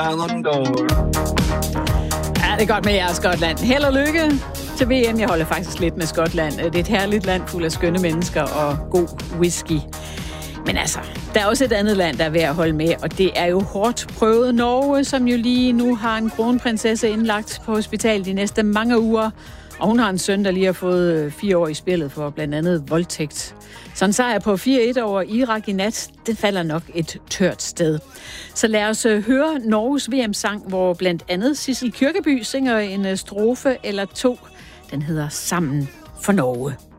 Ballon d'Or. Ja, det er godt med jer, Skotland. Held og lykke til VM. Jeg holder faktisk lidt med Skotland. Det er et herligt land fuld af skønne mennesker og god whisky. Men altså, der er også et andet land, der er ved at holde med, og det er jo hårdt prøvet Norge, som jo lige nu har en kronprinsesse indlagt på hospital de næste mange uger. Og hun har en søn, der lige har fået 4 år i spillet for blandt andet voldtægt. Så en sejr på 4-1 over Irak i nat, det falder nok et tørt sted. Så lad os høre Norges VM-sang, hvor blandt andet Sissel Kyrkjebø synger en strofe eller 2. Den hedder Sammen for Norge.